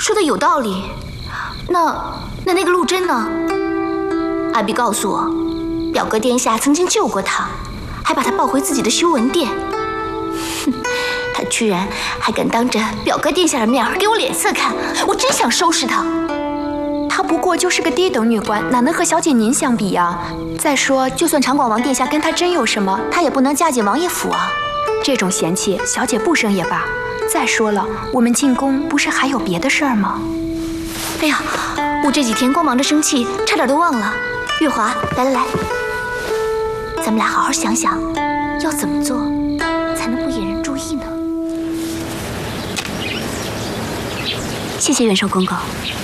说的有道理。那个陆贞呢？阿碧告诉我，表哥殿下曾经救过他，还把他抱回自己的修文殿。哼，他居然还敢当着表哥殿下的面给我脸色看，我真想收拾他。 她不过就是个低等女官，哪能和小姐您相比呀？再说，就算长广王殿下跟她真有什么，她也不能嫁进王爷府啊。这种嫌弃，小姐不生也罢。再说了，我们进宫不是还有别的事儿吗？ 哎呀，我这几天光忙着生气，差点都忘了。月华，来，咱们俩好好想想，要怎么做才能不引人注意呢？ 谢谢元寿公公。